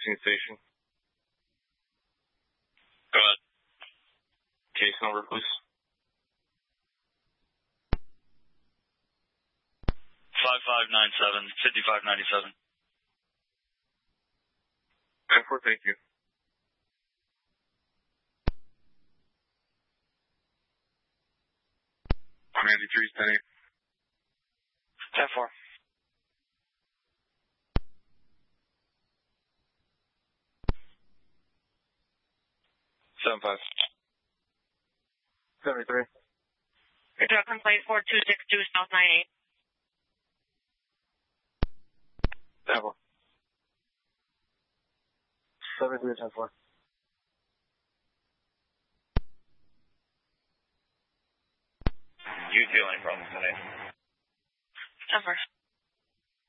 Racing Station. Go ahead. Case number, please. 5597, 5597. 10-4, thank you. Mandy Trees, 10-8. 10-4. 7-5. 73. Production plate 4262 South 98. 10-4. 73, 10-4. You feel any problems today? 10-4.